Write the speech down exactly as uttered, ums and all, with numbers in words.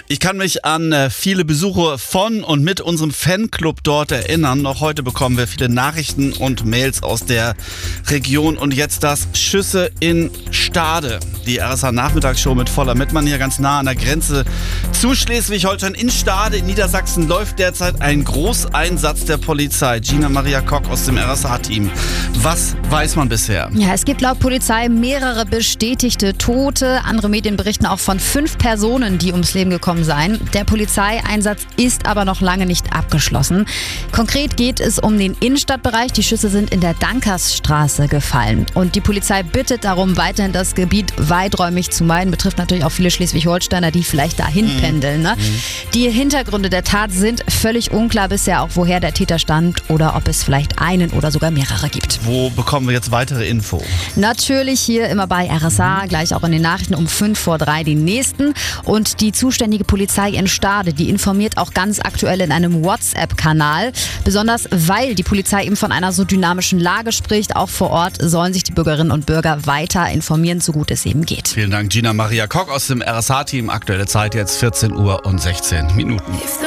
Ich kann mich an äh, viele Besuche von und mit unserem Fanclub dort erinnern. Noch heute bekommen wir viele Nachrichten und Mails aus der Region. Und jetzt das Schüsse in Stade. Die R S A-Nachmittagsshow mit Voller Mittmann hier ganz nah an der Grenze zu Schleswig-Holstein. In Stade in Niedersachsen läuft derzeit ein Großeinsatz der Polizei. Gina Maria Kock aus dem R S A-Team. Was weiß man bisher? Ja, es gibt laut Polizei mehrere bestätigte Tote. Andere Medien berichten auch von fünf Personen, die ums Leben gekommen seien. Der Polizeieinsatz ist aber noch lange nicht abgeschlossen. Konkret geht es um den Innenstadtbereich. Die Schüsse sind in der Dankersstraße gefallen. Und die Polizei bittet darum, weiterhin das Gebiet weiträumig zu meiden. Betrifft natürlich auch viele Schleswig-Holsteiner, die vielleicht dahin mhm. pendeln. Ne? Mhm. Die Hintergründe der Tat sind völlig unklar bisher, auch woher der Täter stammt oder ob es vielleicht einen oder sogar mehrere gibt. Wo bekommen wir jetzt weitere Info? Natürlich hier immer bei R S A, gleich auch in den Nachrichten um fünf vor drei die nächsten. Und die zuständige Polizei in Stade, die informiert auch ganz aktuell in einem WhatsApp-Kanal. Besonders weil die Polizei eben von einer so dynamischen Lage spricht. Auch vor Ort sollen sich die Bürgerinnen und Bürger weiter informieren, so gut es eben geht. Vielen Dank, Gina Maria Kock aus dem R S A-Team. Aktuelle Zeit jetzt vierzehn Uhr und sechzehn Minuten.